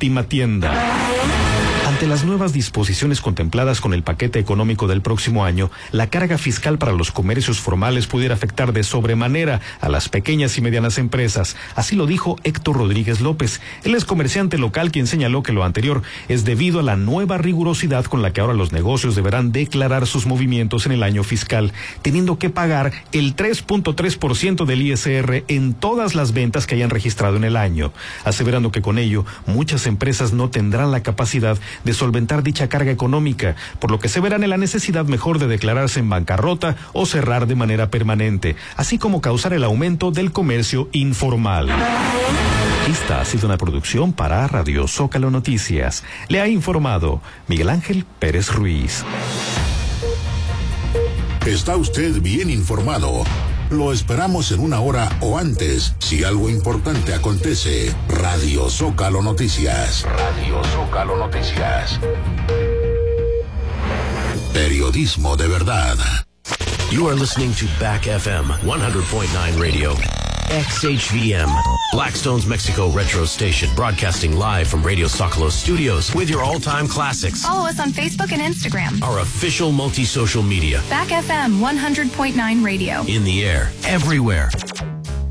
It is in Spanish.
última tienda. Ante las nuevas disposiciones contempladas con el paquete económico del próximo año, la carga fiscal para los comercios formales pudiera afectar de sobremanera a las pequeñas y medianas empresas. Así lo dijo Héctor Rodríguez López. Él es comerciante local, quien señaló que lo anterior es debido a la nueva rigurosidad con la que ahora los negocios deberán declarar sus movimientos en el año fiscal, teniendo que pagar el 3.3% del ISR en todas las ventas que hayan registrado en el año, aseverando que con ello muchas empresas no tendrán la capacidad de solventar dicha carga económica, por lo que se verán en la necesidad mejor de declararse en bancarrota o cerrar de manera permanente, así como causar el aumento del comercio informal. Esta ha sido una producción para Radio Zócalo Noticias. Le ha informado Miguel Ángel Pérez Ruiz. Está usted bien informado. Lo esperamos en una hora o antes, si algo importante acontece. Radio Zócalo Noticias. Radio Zócalo Noticias. Periodismo de verdad. You are listening to Back FM 100.9 Radio. XHVM, Blackstone's Mexico Retro Station, broadcasting live from Radio Zócalo Studios with your all-time classics. Follow us on Facebook and Instagram. Our official multi-social media. Back FM 100.9 Radio. In the air, everywhere.